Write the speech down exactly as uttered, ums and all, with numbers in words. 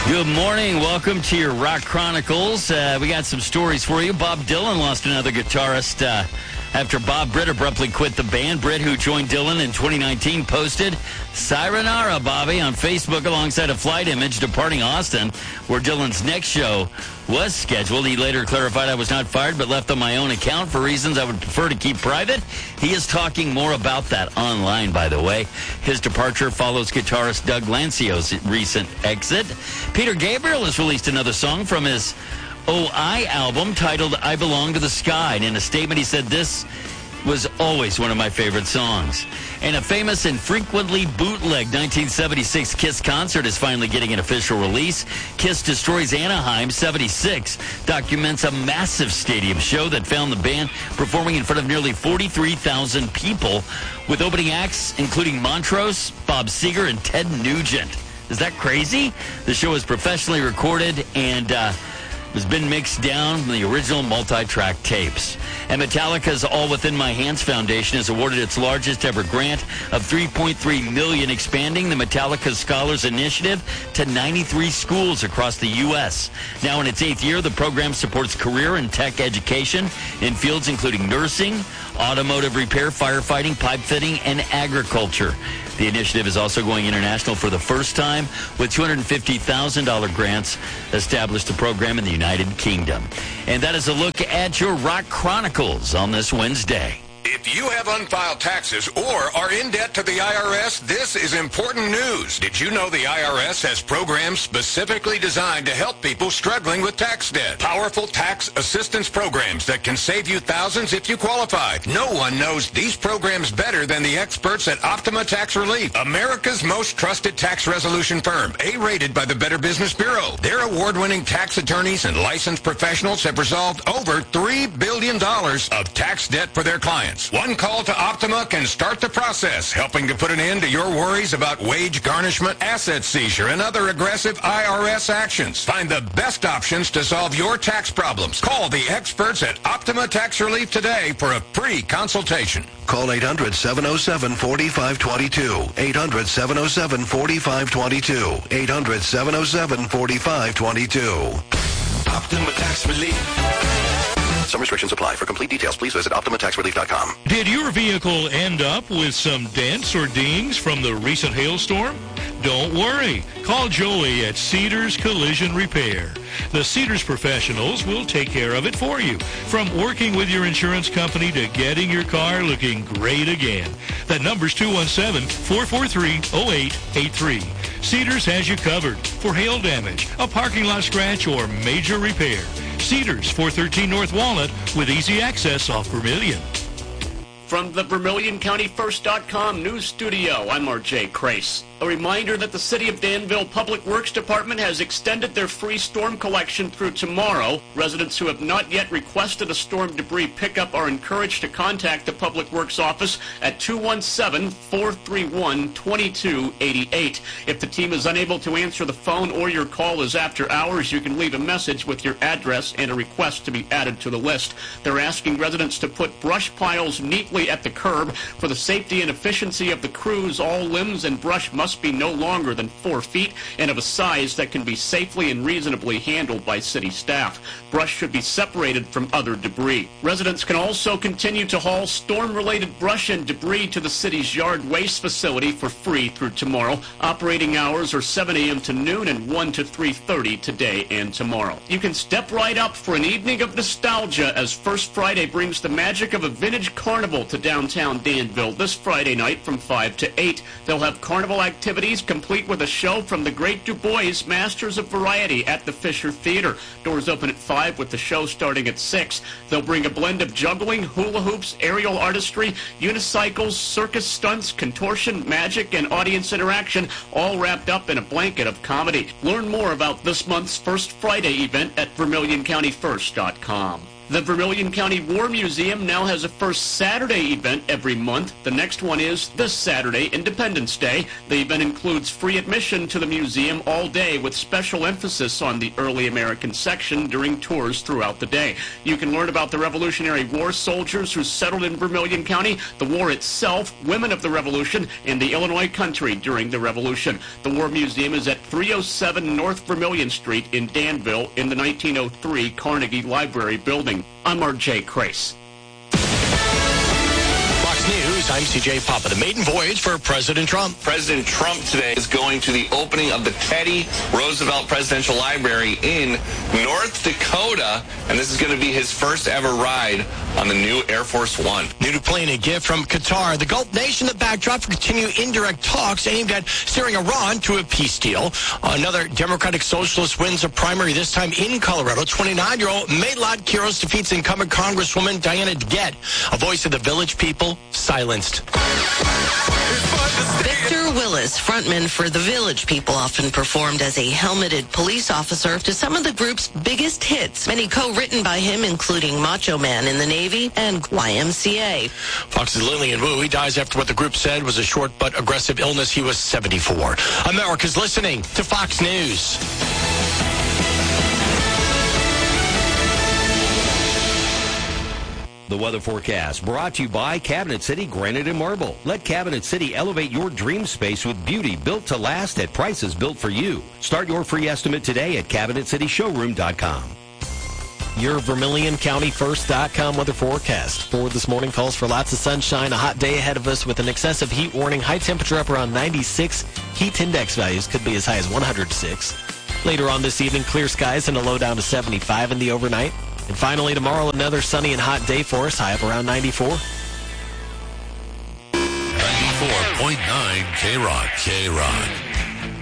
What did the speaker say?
Good morning. Welcome to your Rock Chronicles. Uh, we got some stories for you. Bob Dylan lost another guitarist uh, after Bob Britt abruptly quit the band. Britt, who joined Dylan in twenty nineteen, posted Sayonara, Bobby, on Facebook alongside a flight image departing Austin, where Dylan's next show was scheduled. He later clarified, I was not fired, but left on my own account for reasons I would prefer to keep private. He is talking more about that online, by the way. His departure follows guitarist Doug Lancio's recent exit. Peter Gabriel has released another song from his O I album titled I Belong to the Sky. And in a statement, he said, this was always one of my favorite songs. And a famous and frequently bootleg nineteen seventy-six Kiss concert is finally getting an official release. Kiss Destroys Anaheim seventy-six documents a massive stadium show that found the band performing in front of nearly forty-three thousand people, with opening acts including Montrose, Bob Seger, and Ted Nugent. Is that crazy? The show is professionally recorded and uh, has been mixed down from the original multi-track tapes. And Metallica's All Within My Hands Foundation has awarded its largest ever grant of three point three million dollars, expanding the Metallica Scholars Initiative to ninety-three schools across the U S Now in its eighth year, the program supports career and tech education in fields including nursing, automotive repair, firefighting, pipe fitting, and agriculture. The initiative is also going international for the first time, with two hundred fifty thousand dollars grants established the program in the United Kingdom. And that is a look at your Rock Chronicles on this Wednesday. If you have unfiled taxes or are in debt to the I R S, this is important news. Did you know the I R S has programs specifically designed to help people struggling with tax debt? Powerful tax assistance programs that can save you thousands if you qualify. No one knows these programs better than the experts at Optima Tax Relief, America's most trusted tax resolution firm, A-rated by the Better Business Bureau. Their award-winning tax attorneys and licensed professionals have resolved over three billion dollars of tax debt for their clients. One call to Optima can start the process, helping to put an end to your worries about wage garnishment, asset seizure, and other aggressive I R S actions. Find the best options to solve your tax problems. Call the experts at Optima Tax Relief today for a free consultation. Call eight hundred, seven oh seven, four five two two. eight hundred, seven oh seven, four five two two. eight hundred, seven oh seven, four five two two. Optima Tax Relief. Some restrictions apply. For complete details, please visit Optima Tax Relief dot com. Did your vehicle end up with some dents or dings from the recent hailstorm? Don't worry. Call Joey at Cedars Collision Repair. The Cedars professionals will take care of it for you, from working with your insurance company to getting your car looking great again. That number's two one seven, four four three, oh eight eight three. Cedars has you covered for hail damage, a parking lot scratch, or major repair. Cedars, four thirteen North Walnut, with easy access off Vermilion. From the Vermilion County First dot com news studio, I'm R J Crace. A reminder that the City of Danville Public Works Department has extended their free storm collection through tomorrow. Residents who have not yet requested a storm debris pickup are encouraged to contact the Public Works office at two one seven, four three one, two two eight eight. If the team is unable to answer the phone or your call is after hours, you can leave a message with your address and a request to be added to the list. They're asking residents to put brush piles neatly at the curb. For the safety and efficiency of the crews, all limbs and brush must be no longer than four feet and of a size that can be safely and reasonably handled by city staff. Brush should be separated from other debris. Residents can also continue to haul storm-related brush and debris to the city's yard waste facility for free through tomorrow. Operating hours are seven a.m. to noon and one to three thirty today and tomorrow. You can step right up for an evening of nostalgia as First Friday brings the magic of a vintage carnival to downtown Danville this Friday night from five to eight. They'll have carnival activities complete with a show from the Great Du Bois Masters of Variety at the Fisher Theater. Doors open at five with the show starting at six. They'll bring a blend of juggling, hula hoops, aerial artistry, unicycles, circus stunts, contortion, magic, and audience interaction, all wrapped up in a blanket of comedy. Learn more about this month's First Friday event at Vermilion County First dot com. The Vermilion County War Museum now has a first Saturday event every month. The next one is this Saturday, Independence Day. The event includes free admission to the museum all day with special emphasis on the early American section during tours throughout the day. You can learn about the Revolutionary War soldiers who settled in Vermilion County, the war itself, women of the Revolution, and the Illinois country during the Revolution. The War Museum is at three oh seven North Vermilion Street in Danville in the nineteen oh three Carnegie Library building. I'm R J Crace. Fox News, I'm C J Papa. The maiden voyage for President Trump. President Trump today is going to the opening of the Teddy Roosevelt Presidential Library in North Dakota, and this is going to be his first ever ride on the new Air Force One. New to plane, a gift from Qatar. The Gulf nation, the backdrop for continued indirect talks aimed at steering Iran to a peace deal. Another Democratic Socialist wins a primary, this time in Colorado. twenty-nine-year-old Maylot Quiros defeats incumbent Congresswoman Diana DeGette. A voice of the village people silenced. Victor Willis, frontman for The Village People, often performed as a helmeted police officer to some of the group's biggest hits, many co-written by him, including Macho Man in the Navy and Y M C A. Fox's Lillian Wu, he dies after what the group said was a short but aggressive illness. He was seventy-four. America's listening to Fox News. The weather forecast brought to you by Cabinet City Granite and Marble. Let Cabinet City elevate your dream space with beauty built to last at prices built for you. Start your free estimate today at cabinet city showroom dot com. Your Vermilion County First dot com weather forecast. For this morning calls for lots of sunshine, a hot day ahead of us with an excessive heat warning. High temperature up around ninety-six. Heat index values could be as high as one hundred six. Later on this evening, clear skies and a low down to seventy-five in the overnight. And finally, tomorrow, another sunny and hot day for us, high up around ninety-four. ninety-four point nine K-Rock. K-Rock.